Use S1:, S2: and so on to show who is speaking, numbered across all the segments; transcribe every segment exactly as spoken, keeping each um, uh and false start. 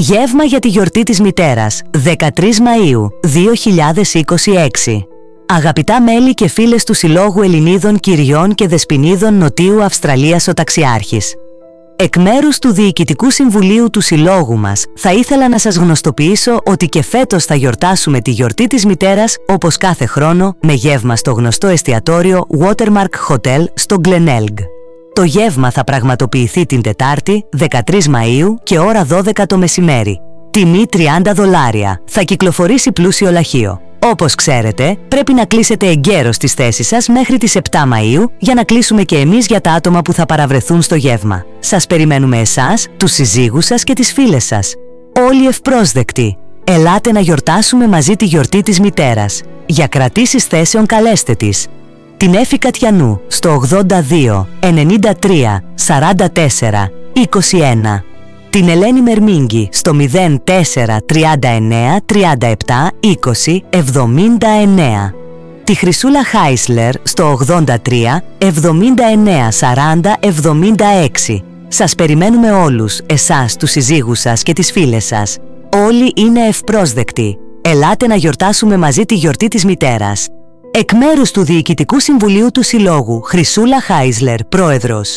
S1: Γεύμα για τη γιορτή της μητέρας, δεκατρείς Μαΐου δύο χιλιάδες είκοσι έξι. Αγαπητά μέλη και φίλες του Συλλόγου Ελληνίδων Κυριών και Δεσποινίδων Νοτιού Αυστραλίας ο Ταξιάρχης. Εκ μέρους του Διοικητικού Συμβουλίου του Συλλόγου μας, θα ήθελα να σας γνωστοποιήσω ότι και φέτος θα γιορτάσουμε τη γιορτή της μητέρας, όπως κάθε χρόνο, με γεύμα στο γνωστό εστιατόριο Watermark Hotel στο Glenelg. Το γεύμα θα πραγματοποιηθεί την Τετάρτη, δεκατρείς Μαΐου και ώρα δώδεκα το μεσημέρι. Τιμή τριάντα δολάρια. Θα κυκλοφορήσει πλούσιο λαχείο. Όπως ξέρετε, πρέπει να κλείσετε εγκαίρως τις θέσεις σας μέχρι τις επτά Μαΐου για να κλείσουμε και εμείς για τα άτομα που θα παραβρεθούν στο γεύμα. Σας περιμένουμε εσάς, τους συζύγους σας και τις φίλες σας. Όλοι ευπρόσδεκτοι. Ελάτε να γιορτάσουμε μαζί τη γιορτή της μητέρας. Για κρατήσεις θέσεων καλέστε της. Την Έφη Κατιανού στο ογδόντα δύο ενενήντα τρία σαράντα τέσσερα είκοσι ένα. Την Ελένη Μερμίγκη στο μηδέν τέσσερα τριάντα εννέα τριάντα επτά είκοσι εβδομήντα εννέα. Τη Χρυσούλα Χάισλερ στο ογδόντα τρία εβδομήντα εννέα σαράντα εβδομήντα έξι. Σας περιμένουμε όλους, εσάς, τους συζύγους σας και τις φίλες σας. Όλοι είναι ευπρόσδεκτοι. Ελάτε να γιορτάσουμε μαζί τη γιορτή της μητέρας. Εκ μέρους του Διοικητικού Συμβουλίου του Συλλόγου, Χρυσούλα Χάισλερ, Πρόεδρος.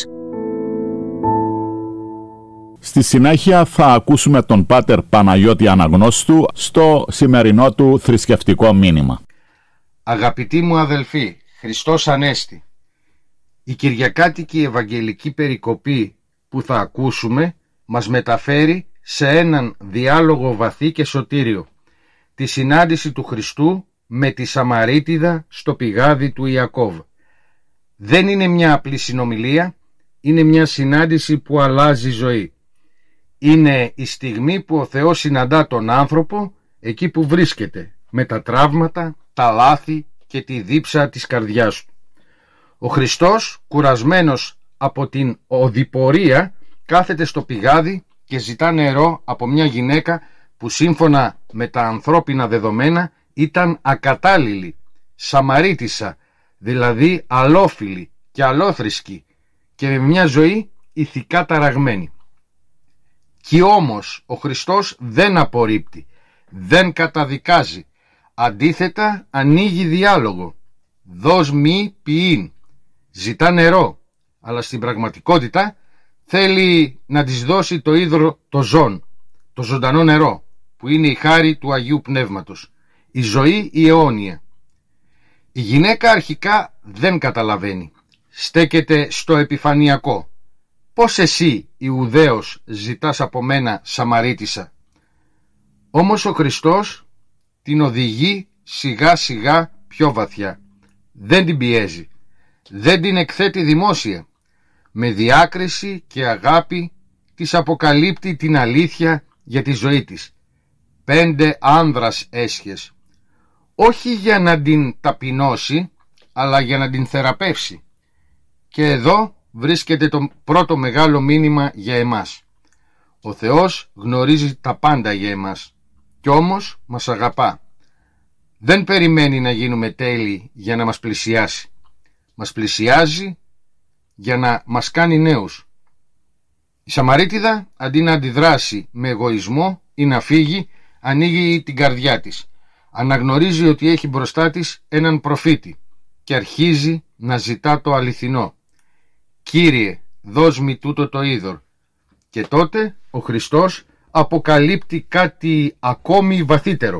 S2: Στη συνέχεια θα ακούσουμε τον Πάτερ Παναγιώτη Αναγνώστου στο σημερινό του θρησκευτικό μήνυμα.
S3: Αγαπητοί μου αδελφοί, Χριστός Ανέστη. Η κυριακάτικη ευαγγελική περικοπή που θα ακούσουμε μας μεταφέρει σε έναν διάλογο βαθύ και σωτήριο. Τη συνάντηση του Χριστού με τη Σαμαρίτιδα στο πηγάδι του Ιακώβ. Δεν είναι μια απλή συνομιλία, είναι μια συνάντηση που αλλάζει ζωή. Είναι η στιγμή που ο Θεός συναντά τον άνθρωπο εκεί που βρίσκεται, με τα τραύματα, τα λάθη και τη δίψα της καρδιάς του. Ο Χριστός, κουρασμένος από την οδηπορία, κάθεται στο πηγάδι και ζητά νερό από μια γυναίκα που σύμφωνα με τα ανθρώπινα δεδομένα ήταν ακατάλληλη, Σαμαρίτισσα, δηλαδή αλόφιλη και αλόθρησκη και με μια ζωή ηθικά ταραγμένη. Κι όμως ο Χριστός δεν απορρίπτει, δεν καταδικάζει, αντίθετα ανοίγει διάλογο. Δώσ' μη ποιήν, ζητά νερό, αλλά στην πραγματικότητα θέλει να της δώσει το ίδρο το ζών, το ζωντανό νερό, που είναι η χάρη του Αγίου Πνεύματος, η ζωή η αιώνια. Η γυναίκα αρχικά δεν καταλαβαίνει, στέκεται στο επιφανειακό. Πώς εσύ, Ιουδαίος, ζητάς από μένα Σαμαρίτισσα? Όμως ο Χριστός την οδηγεί σιγά σιγά πιο βαθιά. Δεν την πιέζει, δεν την εκθέτει δημόσια. Με διάκριση και αγάπη της αποκαλύπτει την αλήθεια για τη ζωή της. Πέντε άνδρας έσχες, όχι για να την ταπεινώσει, αλλά για να την θεραπεύσει. Και εδώ βρίσκεται το πρώτο μεγάλο μήνυμα για εμάς. Ο Θεός γνωρίζει τα πάντα για εμάς, κι όμως μας αγαπά. Δεν περιμένει να γίνουμε τέλειοι για να μας πλησιάσει. Μας πλησιάζει για να μας κάνει νέους. Η Σαμαρίτιδα, αντί να αντιδράσει με εγωισμό ή να φύγει, ανοίγει την καρδιά της. Αναγνωρίζει ότι έχει μπροστά της έναν προφήτη και αρχίζει να ζητά το αληθινό. «Κύριε, δώσ' μη τούτο το είδωρ». Και τότε ο Χριστός αποκαλύπτει κάτι ακόμη βαθύτερο.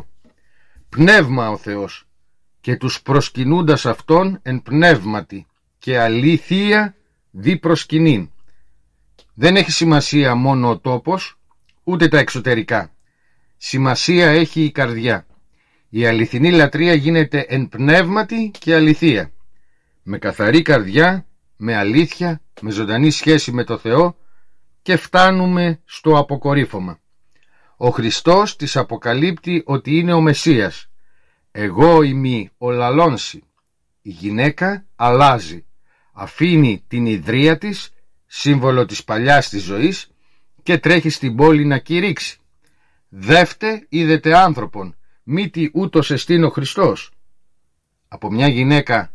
S3: Πνεύμα ο Θεός και τους προσκυνούντας Αυτόν εν πνεύματι και αλήθεια δι προσκυνήν. Δεν έχει σημασία μόνο ο τόπος, ούτε τα εξωτερικά. Σημασία έχει η καρδιά. Η αληθινή λατρεία γίνεται εν πνεύματι και αληθεία. Με καθαρή καρδιά, με αλήθεια, με ζωντανή σχέση με το Θεό και φτάνουμε στο αποκορύφωμα. Ο Χριστός της αποκαλύπτει ότι είναι ο Μεσσίας. «Εγώ είμαι ο λαλόνσι». Η γυναίκα αλλάζει. Αφήνει την ιδρία της, σύμβολο της παλιάς της ζωής, και τρέχει στην πόλη να κηρύξει. «Δεύτε είδετε άνθρωπον, μήτι ούτως εστίν ο Χριστός». Από μια γυναίκα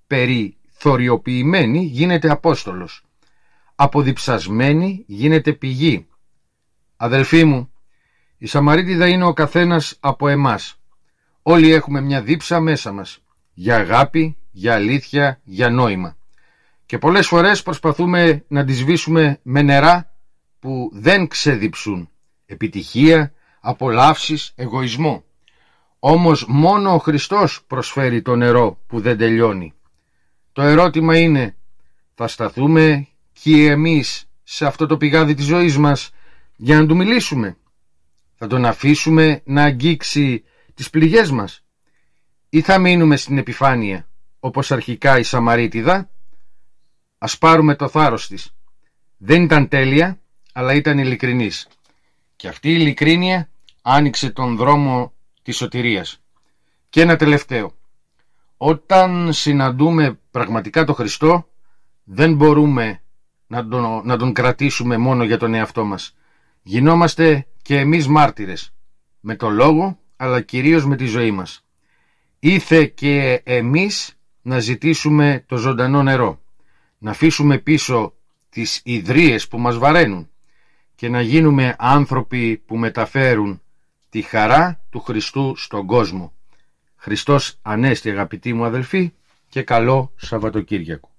S3: περιθωριοποιημένη γίνεται απόστολος. Αποδιψασμένη γίνεται πηγή. Αδελφοί μου, Η Σαμαρίτιδα είναι ο καθένας από εμάς. Όλοι έχουμε μια δίψα μέσα μας, για αγάπη, για αλήθεια, για νόημα. Και πολλές φορές προσπαθούμε να τη σβήσουμε με νερά που δεν ξεδιψούν. Επιτυχία, απολαύσεις, εγωισμό. Όμως μόνο ο Χριστός προσφέρει το νερό που δεν τελειώνει. Το ερώτημα είναι, θα σταθούμε και εμείς σε αυτό το πηγάδι της ζωής μας για να του μιλήσουμε? Θα τον αφήσουμε να αγγίξει τις πληγές μας? Ή θα μείνουμε στην επιφάνεια, όπως αρχικά η Σαμαρίτιδα? Ας πάρουμε το θάρρος της. Δεν ήταν τέλεια, αλλά ήταν ειλικρινής. Και αυτή η ειλικρίνεια άνοιξε τον δρόμο της σωτηρίας. Και ένα τελευταίο. Όταν συναντούμε πραγματικά τον Χριστό, δεν μπορούμε να τον, να τον κρατήσουμε μόνο για τον εαυτό μας. Γινόμαστε και εμείς μάρτυρες, με το λόγο, αλλά κυρίως με τη ζωή μας. Ήθε και εμείς να ζητήσουμε το ζωντανό νερό, να αφήσουμε πίσω τις ιδρύες που μας βαραίνουν και να γίνουμε άνθρωποι που μεταφέρουν τη χαρά του Χριστού στον κόσμο. Χριστός Ανέστη, αγαπητοί μου αδελφοί, και καλό Σαββατοκύριακο.